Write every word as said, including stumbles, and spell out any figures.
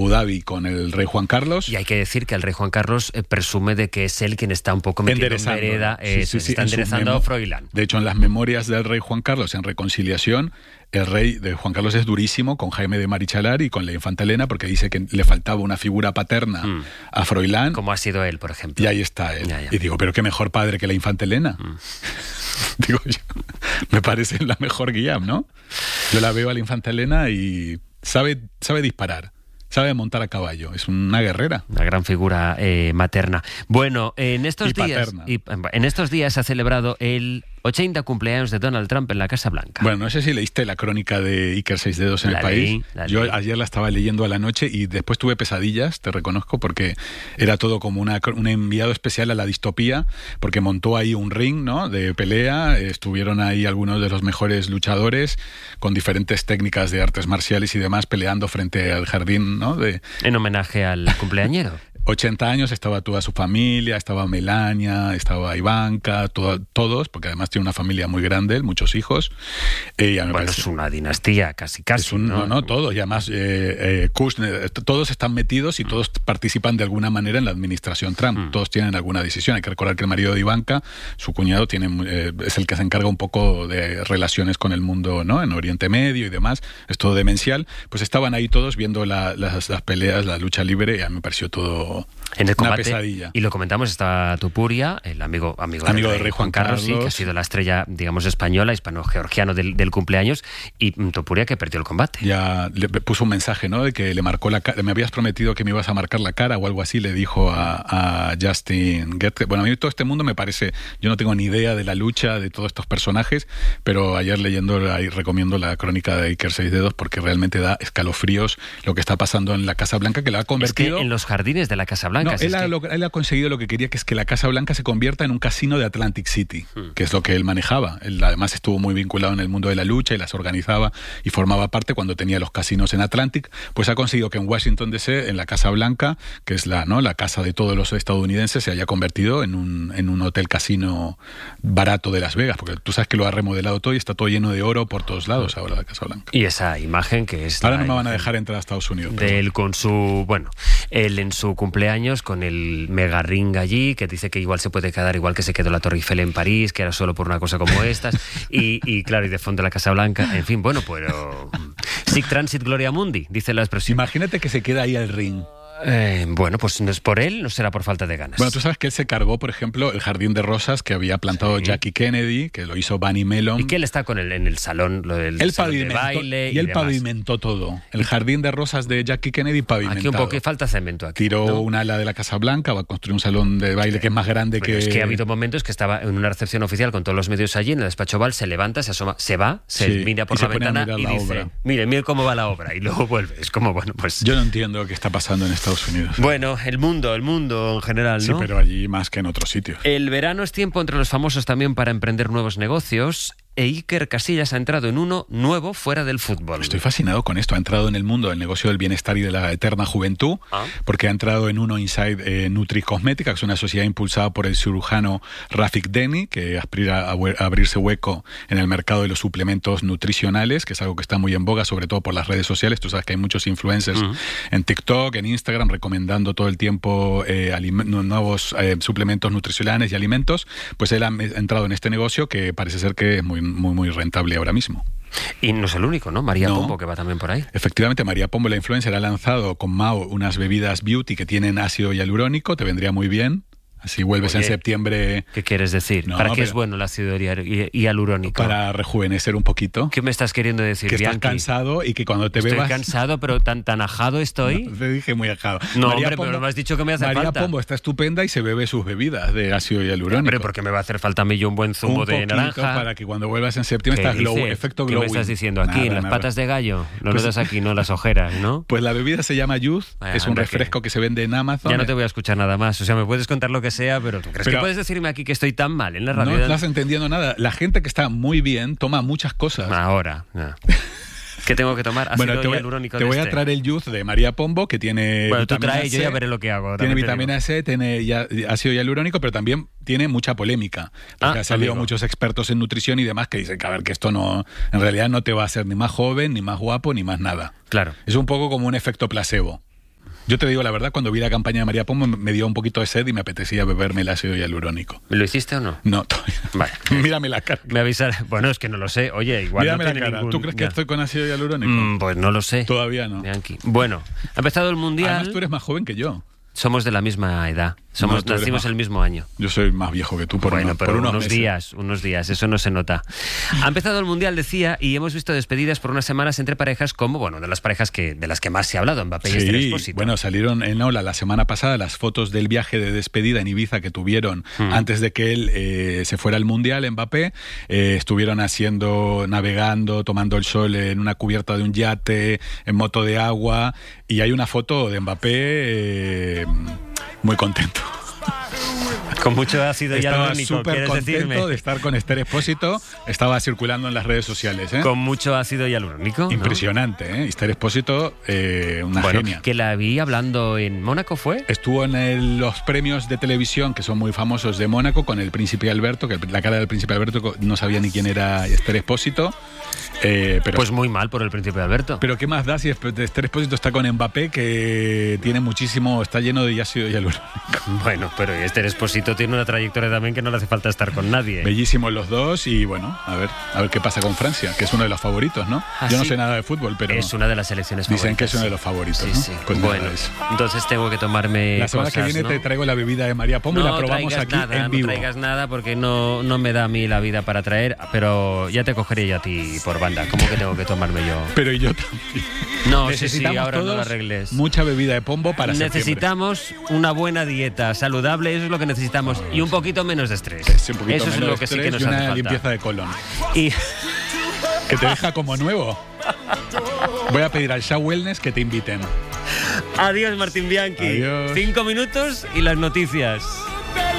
Dhabi con el rey Juan Carlos. Y hay que decir que el rey Juan Carlos eh, presume de que es él quien está un poco metido en vereda, eh, sí, sí, sí, está enderezando a Froilán. De hecho, en las memorias del rey Juan Carlos en Reconciliación, el rey de Juan Carlos es durísimo con Jaime de Marichalar y con la infanta Elena, porque dice que le faltaba una figura paterna mm. a Froilán. Como ha sido él, por ejemplo. Y ahí está él. Ya, ya. Y digo, pero qué mejor padre que la infanta Elena. Mm. Digo yo, me parece la mejor guía, ¿no? Yo la veo a la infanta Elena y sabe, sabe disparar. Sabe montar a caballo, es una guerrera. Una gran figura eh, materna. Bueno, en estos y días y, en estos días se ha celebrado el ochenta cumpleaños de Donald Trump en la Casa Blanca. Bueno, no sé si leíste la crónica de Iker Seis Dedos en la el país. Leí, Yo leí. ayer la estaba leyendo a la noche y después tuve pesadillas, te reconozco, porque era todo como una, un enviado especial a la distopía, porque montó ahí un ring, ¿no?, de pelea, estuvieron ahí algunos de los mejores luchadores con diferentes técnicas de artes marciales y demás peleando frente al jardín, ¿no? De, en homenaje al cumpleañero. ochenta años, estaba toda su familia, estaba Melania, estaba Ivanka, todo, todos, porque además tiene una familia muy grande, muchos hijos. Eh, bueno, parece, es una dinastía, casi, casi. Es un, ¿no? no, no, todos, y además eh, eh, Kushner, todos están metidos y todos participan de alguna manera en la administración Trump, mm. todos tienen alguna decisión. Hay que recordar que el marido de Ivanka, su cuñado, tiene eh, es el que se encarga un poco de relaciones con el mundo, ¿no?, en Oriente Medio y demás, es todo demencial. Pues estaban ahí todos viendo la, las, las peleas, la lucha libre, y a mí me pareció todo... En el combate, una pesadilla. Y lo comentamos, está Tupuria, el amigo, amigo, amigo del rey, rey Juan Carlos, Carlos sí, que ha sido la estrella, digamos, española, hispano-georgiano del, del cumpleaños, y Tupuria que perdió el combate. Ya le puso un mensaje, ¿no?, de que le marcó la cara, me habías prometido que me ibas a marcar la cara o algo así, le dijo a, a Justin Gaethje. Bueno, a mí todo este mundo me parece, yo no tengo ni idea de la lucha de todos estos personajes, pero ayer leyendo, ahí recomiendo la crónica de Iker Seis Dedos, porque realmente da escalofríos lo que está pasando en la Casa Blanca, que la ha convertido... Es que en los jardines de la Casa Blanca... No, él, ha, que... lo, él ha conseguido lo que quería, que es que la Casa Blanca se convierta en un casino de Atlantic City, hmm. que es lo que él manejaba. Él además estuvo muy vinculado en el mundo de la lucha y las organizaba y formaba parte cuando tenía los casinos en Atlantic. Pues ha conseguido que en Washington D C, en la Casa Blanca, que es la, ¿no?, la casa de todos los estadounidenses, se haya convertido en un, en un hotel casino barato de Las Vegas, porque tú sabes que lo ha remodelado todo y está todo lleno de oro por todos lados ahora la Casa Blanca. Y esa imagen que es... Ahora no me van a dejar entrar a Estados Unidos. De él con su... Bueno, él en su cumpleaños con el mega ring allí, que dice que igual se puede quedar igual que se quedó la Torre Eiffel en París, que era solo por una cosa como estas, y, y claro, y de fondo la Casa Blanca, en fin, bueno, pero... Sic transit gloria mundi, dice la expresión. Imagínate que se queda ahí el ring. Eh, bueno, pues no es por él, no será por falta de ganas. Bueno, tú sabes que él se cargó, por ejemplo, el jardín de rosas que había plantado sí. Jackie Kennedy, que lo hizo Bunny Mellon. Y que él está con él en el salón, lo del él salón de baile y, y él demás. pavimentó todo. El jardín de rosas de Jackie Kennedy pavimentado. Aquí un poco falta cemento aquí. Tiró ¿no? una ala de la Casa Blanca, va a construir un salón de baile que es más grande bueno, que... Es que ha habido momentos que estaba en una recepción oficial con todos los medios allí, en el despacho Oval, se levanta, se asoma, se va, se sí. mira por y la ventana y dice, obra. mire, mire cómo va la obra, y luego vuelve. Es como, bueno, pues... Yo no entiendo qué está pasando en Estados Unidos. Bueno, el mundo, el mundo en general, ¿no? Sí, pero allí más que en otros sitios. El verano es tiempo entre los famosos también para emprender nuevos negocios. E Iker Casillas ha entrado en uno nuevo fuera del fútbol. Estoy fascinado con esto. Ha entrado en el mundo del negocio del bienestar y de la eterna juventud, ¿ah? Porque ha entrado en uno Inside eh, Nutri Cosmética, que es una sociedad impulsada por el cirujano Rafik Deni, que aspira a, a abrirse hueco en el mercado de los suplementos nutricionales, que es algo que está muy en boga, sobre todo por las redes sociales. Tú sabes que hay muchos influencers uh-huh. en TikTok, en Instagram, recomendando todo el tiempo eh, aliment- nuevos eh, suplementos nutricionales y alimentos. Pues él ha entrado en este negocio que parece ser que es muy muy muy rentable ahora mismo. Y no es el único, ¿no? María no. Pombo, que va también por ahí. Efectivamente, María Pombo, la influencer, ha lanzado con Mao unas bebidas beauty que tienen ácido hialurónico, te vendría muy bien. Así vuelves Oye, en septiembre... ¿Qué quieres decir? No, ¿Para qué es bueno el ácido hialurónico? Para rejuvenecer un poquito. ¿Qué me estás queriendo decir, Que Bianchi? estás cansado y que cuando te estoy bebas... Estoy cansado, pero tan, tan ajado estoy. No, te dije muy ajado. No, María hombre, Pombo, pero no me has dicho que me hace María falta. María Pombo está estupenda y se bebe sus bebidas de ácido hialurónico. Hombre, porque me va a hacer falta a mí yo un buen zumo un de naranja. Para que cuando vuelvas en septiembre estás glow, efecto glowing. ¿Qué me estás diciendo? Aquí, nada, en las nada. patas de gallo. No pues, lo das aquí, no en las ojeras, ¿no? Pues la bebida se llama Youth, Vaya, es un refresco que... que se vende en Amazon. Ya no te voy a escuchar nada más. O sea, me puedes contar lo que sea, pero ¿tú crees Pero, que puedes decirme aquí que estoy tan mal en la radio? No estás entendiendo nada. La gente que está muy bien toma muchas cosas. Ahora, no. ¿Qué tengo que tomar? Ácido bueno, te voy, hialurónico te de voy este. a traer el Youth de María Pombo, que tiene bueno, tú vitamina traes, C, yo ya veré lo que hago. Tiene vitamina C, tiene ya, ácido hialurónico, pero también tiene mucha polémica. Porque ah, han salido amigo. muchos expertos en nutrición y demás que dicen que, a ver, que esto no, en realidad no te va a hacer ni más joven, ni más guapo, ni más nada. Claro. Es un poco como un efecto placebo. Yo te digo la verdad, cuando vi la campaña de María Pombo me dio un poquito de sed y me apetecía beberme el ácido hialurónico. ¿Lo hiciste o no? No, todavía. Vale. Mírame la cara. Me avisarás. Bueno, es que no lo sé. Oye, igual Mírame no la tiene cara. ningún... ¿Tú crees que ya. estoy con ácido hialurónico? Mm, pues no lo sé. Todavía no. Bianchi. Bueno, ha empezado el Mundial. Además, tú eres más joven que yo. Somos de la misma edad. Somos, No, nacimos más... el mismo año. Yo soy más viejo que tú por, bueno, unos, pero por unos, unos meses. días, unos días, eso no se nota. Ha empezado el Mundial, decía, y hemos visto despedidas por unas semanas entre parejas como, bueno, de las parejas que de las que más se ha hablado, Mbappé y Esther Sí, Expósito. bueno, salieron en Ola la semana pasada las fotos del viaje de despedida en Ibiza que tuvieron hmm. antes de que él eh, se fuera al Mundial, Mbappé. Eh, estuvieron haciendo, navegando, tomando el sol en una cubierta de un yate, en moto de agua, y hay una foto de Mbappé eh, muy contento. Con mucho ácido Estaba hialurónico, súper ¿quieres contento decirme? de estar con Esther Expósito. Estaba circulando en las redes sociales. ¿eh? Con mucho ácido hialurónico. Impresionante, ¿no? ¿eh? Esther Expósito, eh, una bueno, genia. Que la vi hablando en Mónaco, ¿fue? Estuvo en el, los premios de televisión que son muy famosos de Mónaco con el príncipe Alberto, que el, la cara del príncipe Alberto no sabía ni quién era Esther Expósito. Eh, pero, pues muy mal por el príncipe Alberto. Pero ¿qué más da si Esther Expósito está con Mbappé, que tiene muchísimo, está lleno de ácido hialurónico? Bueno, pero Esther Expósito tiene una trayectoria también que no le hace falta estar con nadie. Bellísimos los dos y bueno, a ver, a ver qué pasa con Francia, que es uno de los favoritos, ¿no? ¿Ah, Yo no sí? sé nada de fútbol, pero es una de las selecciones favoritas. Dicen que es uno de los favoritos, sí, ¿no? Sí, pues bueno, entonces tengo que tomarme la semana cosas, que viene ¿no? te traigo la bebida de María Pombo no y la probamos aquí nada, en vivo. No traigas nada porque no, no me da a mí la vida para traer, pero ya te cogeré yo a ti por banda. ¿Cómo que tengo que tomarme yo? Pero yo también. No, sí, sí, ahora no lo arregles. Mucha bebida de pombo para Necesitamos septiembre. Una buena dieta saludable, eso es lo que necesitamos. Y un poquito menos de estrés. Sí, un poquito eso es menos lo de que sí estrés que nos y hace una falta. limpieza de colon. Y... que te deja como nuevo. Voy a pedir al Shaw Wellness que te inviten. Adiós, Martín Bianchi. Adiós. Cinco minutos y las noticias.